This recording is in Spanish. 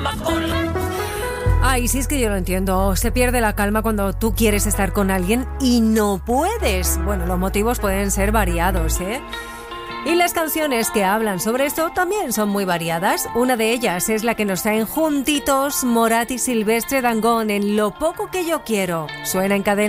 Ay, sí, es que yo lo entiendo. Se pierde la calma cuando tú quieres estar con alguien y no puedes. Bueno, los motivos pueden ser variados, ¿eh? Y las canciones que hablan sobre esto también son muy variadas. Una de ellas es la que nos traen juntitos Morat y Silvestre Dangond en Lo poco que yo quiero. Suena en Cadena.